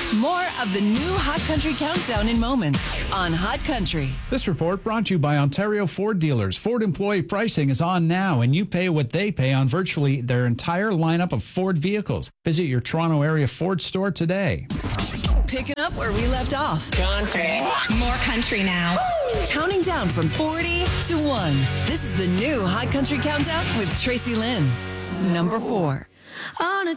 More of the new Hot Country Countdown in moments on Hot Country. This report brought to you by Ontario Ford dealers. Ford employee pricing is on now, and you pay what they pay on virtually their entire lineup of Ford vehicles. Visit your Toronto area Ford store today. Picking up where we left off. Country. More country now. Counting down from 40 to 1. This is the new Hot Country Countdown with Tracy Lynn. Number 4. On a